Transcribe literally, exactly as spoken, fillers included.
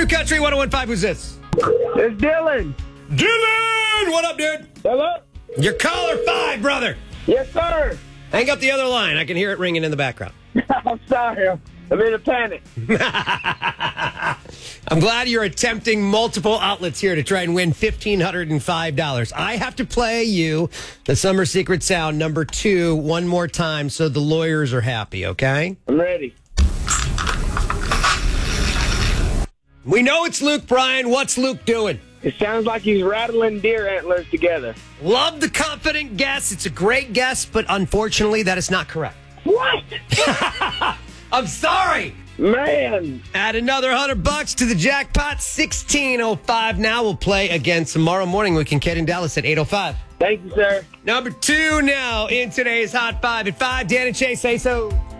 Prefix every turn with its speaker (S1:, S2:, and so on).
S1: New Country one oh one point five. Who's this?
S2: It's Dylan.
S1: Dylan! What up, dude?
S2: Hello?
S1: You're caller five, brother.
S2: Yes, sir.
S1: Hang up the other line. I can hear it ringing in the background.
S2: I'm sorry. I'm in a panic.
S1: I'm glad you're attempting multiple outlets here to try and win one thousand five hundred five dollars. I have to play you the Summer Secret Sound number two one more time so the lawyers are happy, okay?
S2: I'm ready.
S1: We know it's Luke Bryan. What's Luke doing?
S2: It sounds like he's rattling deer antlers together.
S1: Love the confident guess. It's a great guess, but unfortunately, that is not correct.
S2: What?
S1: I'm sorry.
S2: Man.
S1: Add another hundred bucks to the jackpot. sixteen oh five now. We'll play again tomorrow morning with Kincaid in Dallas at eight oh five.
S2: Thank you, sir.
S1: Number two now in today's Hot Five at five. Dan and Chase say so.